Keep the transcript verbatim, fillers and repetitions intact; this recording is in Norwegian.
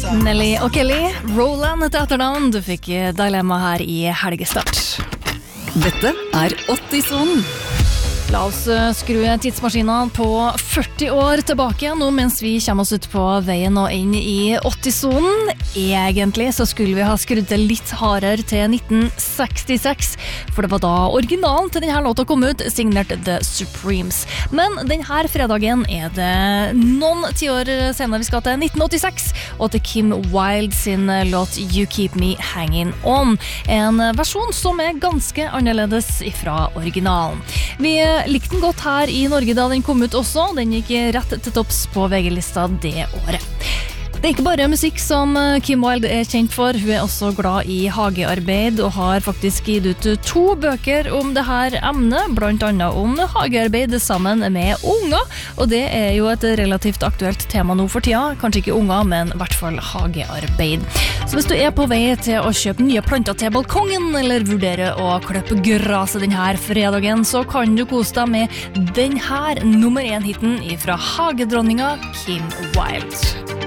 Nelly og Kelly, Roland til etternavn. Du fikk dilemma her i helgestart. Dette er åtti-sonen. La oss skru tidsmaskinen på førti år tilbake nå mens vi kommer oss ut på veien og inn i åtti-sonen. Egentlig så skulle vi ha skrudd det litt hardere til nitten sekstiseks, for det var da originalen til denne låta kom ut, signert The Supremes. Men denne fredagen er det noen tiår senere vi skal til nitten åttiseks, og til Kim Wilde sin låt You Keep Me Hanging On. En versjon som er ganske annerledes fra originalen. Vi likte den godt her i Norge da den kom ut også. Den gikk rett til topps på V G-lista det året. Det er ikke bare musikk som Kim Wilde er kjent for. Hun er også glad i hagearbeid og har faktisk gitt ut to bøker om det her emnet, blant annet om hagearbeid sammen med unger. Og det er jo et relativt aktuelt tema nå for tida. Kanskje ikke unger, men i hvert fall hagearbeid. Så hvis du er på vei til å kjøpe nye planter til balkongen, eller vurderer å kløppe graset denne fredagen, så kan du kose deg med denne nummer én-hitten fra hagedronninga Kim Wilde.